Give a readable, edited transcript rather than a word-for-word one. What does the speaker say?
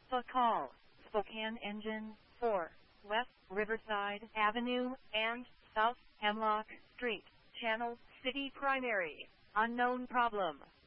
Alpha call. Spokane engine 4. West Riverside Avenue and South Hemlock Street. Channel City primary. Unknown problem.